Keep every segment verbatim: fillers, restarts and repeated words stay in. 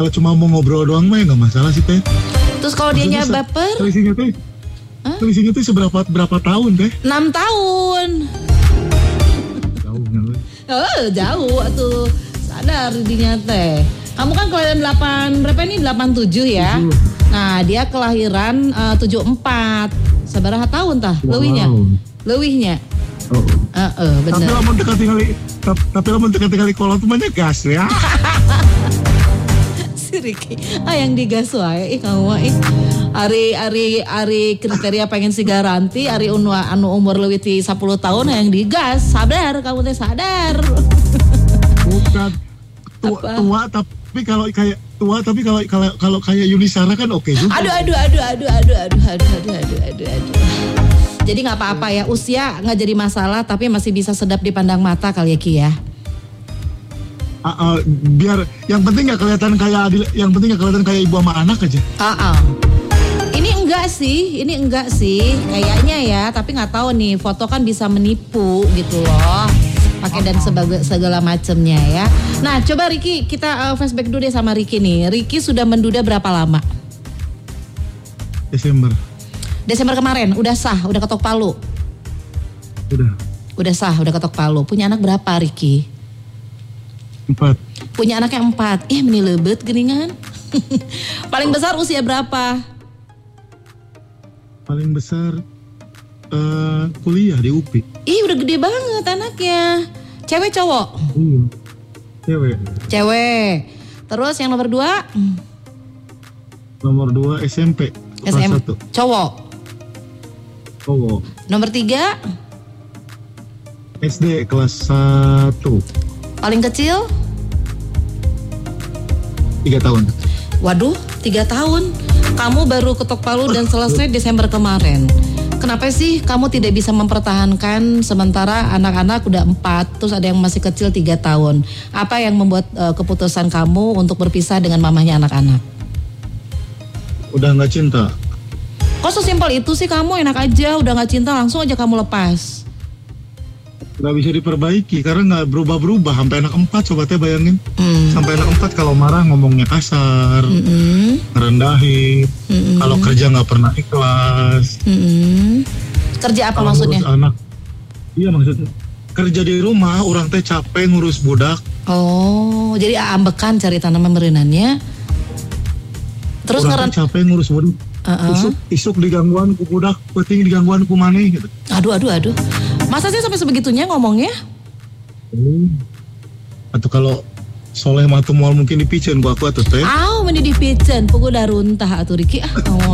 kalau cuma mau ngobrol doang mah ya nggak masalah sih teh. Terus kalau dianya baper? Selisihnya teh, selisihnya teh seberapa berapa tahun teh? enam tahun. Jauh nggak? Oh jauh tuh, sadar dinya teh. Kamu kan kelahiran delapan berapa ini? delapan tujuh ya. tujuh. Nah dia kelahiran uh, tujuh empat. Seberapa tahun tah? Wow. Leuwihnya? Leuwihnya. Oh. Uh, uh, bener. Tapi lamun dekat tinggali, tapi lamun dekat tinggali kolot tuh banyak gas ya. Si Ricky, ah yang digas wae, ih kamu ih. Ari ari ari kriteria pengen si garanti, ari unu anu umur leuwih ti sepuluh tahun yang digas. Sadar kamu teh sadar. Bukan tua, tua tapi kalau kayak tua tapi kalau kalau kalau kayak Yuni Sara kan oke okay juga. Aduh aduh aduh aduh aduh aduh aduh aduh aduh aduh aduh. Jadi nggak apa-apa ya, usia nggak jadi masalah tapi masih bisa sedap dipandang mata kali ya Ki ya. Uh, uh, biar yang penting nggak kelihatan kayak adil, yang penting nggak kelihatan kayak ibu sama anak aja. Uh, uh. Ini enggak sih, ini enggak sih, kayaknya ya. Tapi nggak tahu nih, foto kan bisa menipu gitu loh, pakai dan sebagai segala macamnya ya. Nah, coba Ricky kita uh, flashback dulu deh sama Ricky nih. Ricky sudah menduda berapa lama? Desember. Desember kemarin, udah sah, udah ketok palu. Udah. Udah sah, udah ketok palu. Punya anak berapa Ricky? Empat. Punya anaknya empat. Ih meni lebet geningan. Paling besar usia berapa? Paling besar uh, kuliah di U P I. Ih udah gede banget anaknya. Cewek cowok? Iya. Cewek. Cewek. Terus yang nomor dua? Nomor dua S M P. S M P. Cowok? Cowok. Nomor tiga? S D kelas satu. Paling kecil? Tiga tahun. Waduh, tiga tahun. Kamu baru ketok palu dan selesai Desember kemarin. Kenapa sih kamu tidak bisa mempertahankan sementara anak-anak udah empat, terus ada yang masih kecil tiga tahun? Apa yang membuat uh, keputusan kamu untuk berpisah dengan mamahnya anak-anak? Udah nggak cinta. Kok sesimpel itu sih kamu, enak aja, udah nggak cinta langsung aja kamu lepas. Gak bisa diperbaiki karena nggak berubah-berubah sampai anak empat, coba teh bayangin. Hmm. Sampai anak empat kalau marah ngomongnya kasar, mm-hmm. ngerendahin, mm-hmm. kalau kerja nggak pernah ikhlas. Mm-hmm. Kerja apa kalo maksudnya? Anak, iya maksudnya kerja di rumah, orang teh capek ngurus budak. Oh, jadi ambekan cari tanaman berenannya. Terus orang teh capek ngurus budak. Uh-uh. Isuk, isuk digangguan ku budak, penting digangguan ku maneh gitu. Aduh, aduh, aduh. Masa sih sampai sebegitunya ngomongnya? Hmm. Atau kalau soleh matu mual mungkin dipicen ku aku atau teh? Aw, meni dipicen, pokok daruntah atuh Riki ah. Oh.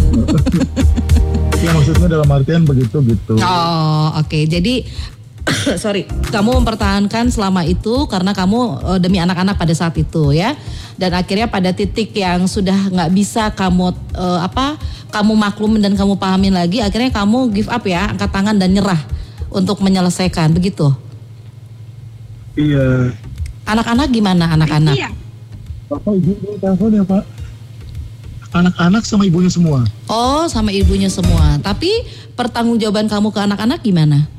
Ya maksudnya dalam artian begitu gitu. Oh, oke. Okay. Jadi sorry, kamu mempertahankan selama itu karena kamu uh, demi anak-anak pada saat itu ya. Dan akhirnya pada titik yang sudah nggak bisa kamu uh, apa? Kamu maklum dan kamu pahamin lagi, akhirnya kamu give up ya, angkat tangan dan nyerah untuk menyelesaikan, begitu? Iya. Anak-anak gimana anak-anak? Iya. Bapak ibu telepon ya Pak. Anak-anak sama ibunya semua. Oh, sama ibunya semua. Tapi pertanggungjawaban kamu ke anak-anak gimana?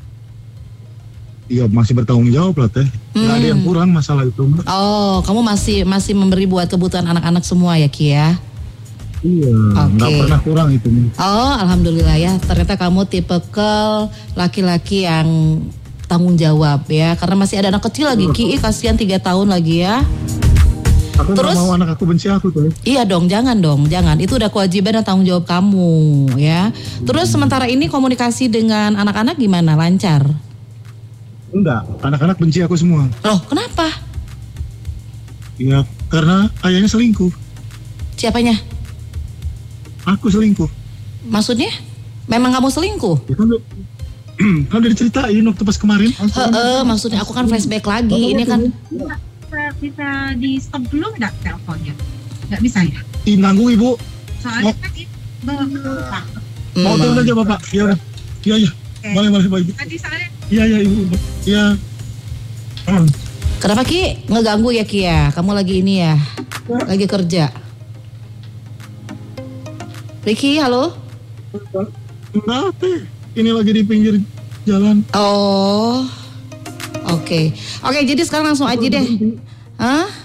Iya masih bertanggung jawab lah teh. Hmm. Gak ada yang kurang masalah itu. Oh, kamu masih masih memberi buat kebutuhan anak-anak semua ya Ki ya? Iya, okay. Gak pernah kurang itu nih. Oh, alhamdulillah ya. Ternyata kamu tipikal laki-laki yang tanggung jawab ya. Karena masih ada anak kecil lagi, Ki. Kasihan tiga tahun lagi ya. Aku terus, gak mau anak aku benci aku tuh. Iya dong, jangan dong, jangan. Itu udah kewajiban dan tanggung jawab kamu ya. Terus hmm. sementara ini komunikasi dengan anak-anak gimana? Lancar? Enggak, anak-anak benci aku semua. Loh, kenapa? Ya, karena ayahnya selingkuh. Siapanya? Aku selingkuh. Maksudnya? Memang kamu selingkuh? Ya, kan, kan udah diceritain waktu pas kemarin. Heeh, maksudnya aku kan flashback lagi. Bapak ini kan bisa, bisa di stop dulu nggak teleponnya? Nggak bisa ya? Inanggung ibu. Soalnya kan itu bapak. Mau turun aja bapak. Iya, iya, iya. Boleh, boleh, boleh. Tadi soalnya. Iya, iya ibu. Iya. Hmm. Kenapa Ki? Ngeganggu ya Ki ya? Kamu lagi ini ya? Lagi kerja. Ricky, halo? Enggak, teh. Ini lagi di pinggir jalan. Oh, oke. Okay. Oke, okay, jadi sekarang langsung aja deh. Hah?